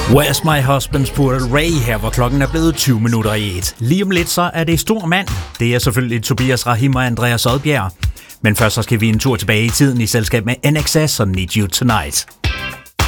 Where's My Husband spurgte Ray her, hvor klokken er blevet 20 minutter i 1. Lige om lidt så er det stor mand. Det er selvfølgelig Tobias Rahim og Andreas Odbjerg. Men først så skal vi en tur tilbage i tiden i selskab med NXS og Need You Tonight.